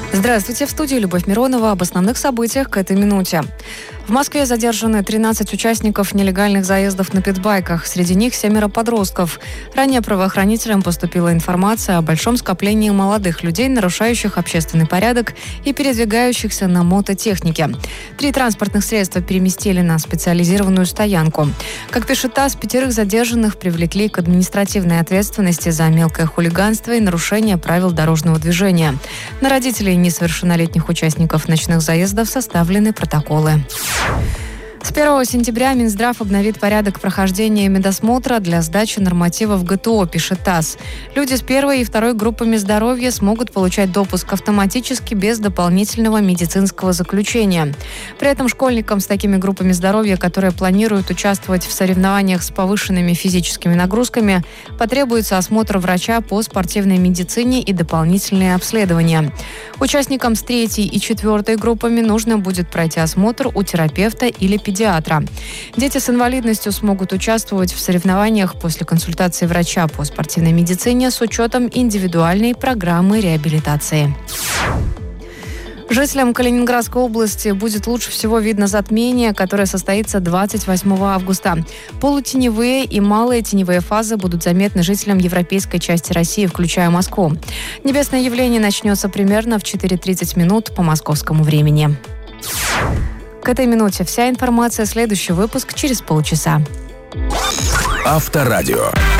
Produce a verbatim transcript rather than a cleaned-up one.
Здравствуйте, в студии Любовь Миронова. Об основных событиях к этой минуте. В Москве задержаны тринадцать участников нелегальных заездов на питбайках. Среди них семеро подростков. Ранее правоохранителям поступила информация о большом скоплении молодых людей, нарушающих общественный порядок и передвигающихся на мототехнике. Три транспортных средства переместили на специализированную стоянку. Как пишет ТАСС, пятерых задержанных привлекли к административной ответственности за мелкое хулиганство и нарушение правил дорожного движения. На родителей несовершеннолетних участников ночных заездов составлены протоколы. С первого сентября Минздрав обновит порядок прохождения медосмотра для сдачи нормативов ГТО, пишет ТАСС. Люди с первой и второй группами здоровья смогут получать допуск автоматически без дополнительного медицинского заключения. При этом школьникам с такими группами здоровья, которые планируют участвовать в соревнованиях с повышенными физическими нагрузками, потребуется осмотр врача по спортивной медицине и дополнительные обследования. Участникам с третьей и четвертой группами нужно будет пройти осмотр у терапевта или педиатра. Дети с инвалидностью смогут участвовать в соревнованиях после консультации врача по спортивной медицине с учетом индивидуальной программы реабилитации. Жителям Калининградской области будет лучше всего видно затмение, которое состоится двадцать восьмого августа. Полутеневые и малые теневые фазы будут заметны жителям европейской части России, включая Москву. Небесное явление начнется примерно в четыре тридцать минут по московскому времени. К этой минуте вся информация. Следующий выпуск через полчаса. Авторадио.